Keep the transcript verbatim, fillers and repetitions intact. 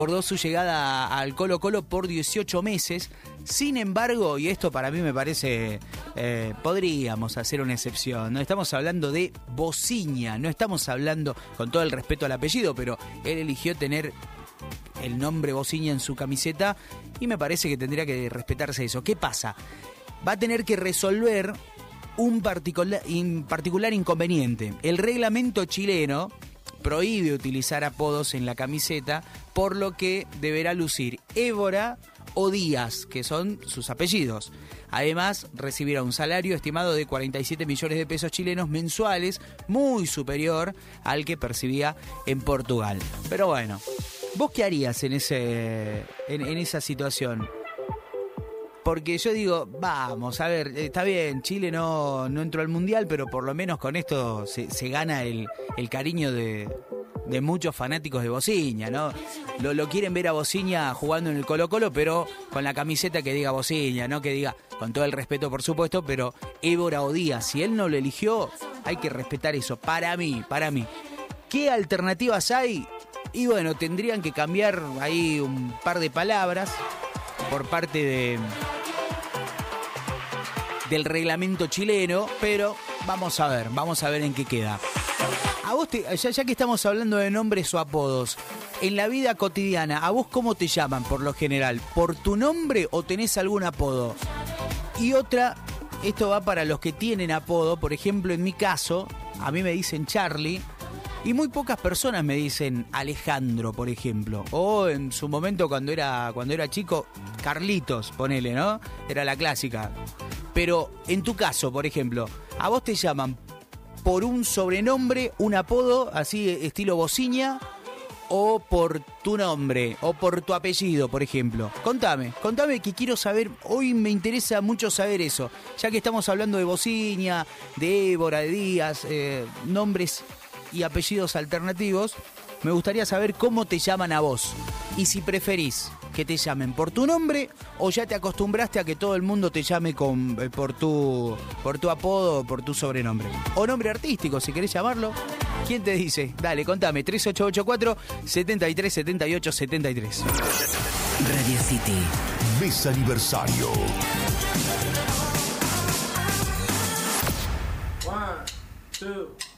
Acordó su llegada al Colo Colo por dieciocho meses. Sin embargo, y esto para mí me parece, eh, podríamos hacer una excepción, ¿no? Estamos hablando de Bociña, no estamos hablando, con todo el respeto al apellido, pero él eligió tener el nombre Bociña en su camiseta y me parece que tendría que respetarse eso. ¿Qué pasa? Va a tener que resolver un particular, in, particular inconveniente. El reglamento chileno prohíbe utilizar apodos en la camiseta, por lo que deberá lucir Évora o Díaz, que son sus apellidos. Además, recibirá un salario estimado de cuarenta y siete millones de pesos chilenos mensuales, muy superior al que percibía en Portugal. Pero bueno, ¿vos qué harías en, ese, en, en esa situación? Porque yo digo, vamos, a ver, está bien, Chile no, no entró al Mundial, pero por lo menos con esto se, se gana el, el cariño de, de muchos fanáticos de Bociña, ¿no? Lo, lo quieren ver a Bociña jugando en el Colo Colo, pero con la camiseta que diga Bociña, ¿no? Que diga, con todo el respeto por supuesto, pero Évora o Díaz, si él no lo eligió, hay que respetar eso, para mí, para mí. ¿Qué alternativas hay? Y bueno, tendrían que cambiar ahí un par de palabras por parte de del reglamento chileno, pero vamos a ver, vamos a ver en qué queda. A vos, te, ya, ya que estamos hablando de nombres o apodos, en la vida cotidiana, ¿a vos cómo te llaman por lo general? ¿Por tu nombre o tenés algún apodo? Y otra, esto va para los que tienen apodo, por ejemplo, en mi caso, a mí me dicen Charlie, y muy pocas personas me dicen Alejandro, por ejemplo. O en su momento cuando era, cuando era chico, Carlitos, ponele, ¿no? Era la clásica. Pero en tu caso, por ejemplo, ¿a vos te llaman por un sobrenombre, un apodo, así estilo Bociña, o por tu nombre, o por tu apellido, por ejemplo? Contame, contame que quiero saber, hoy me interesa mucho saber eso, ya que estamos hablando de Bociña, de Évora, de Díaz, eh, nombres y apellidos alternativos. Me gustaría saber cómo te llaman a vos y si preferís que te llamen por tu nombre o ya te acostumbraste a que todo el mundo te llame con, eh, por tu por tu apodo o por tu sobrenombre. O nombre artístico, si querés llamarlo. ¿Quién te dice? Dale, contame. tres ocho ocho cuatro, siete tres siete ocho siete tres. Radio City. Mes aniversario. One, two.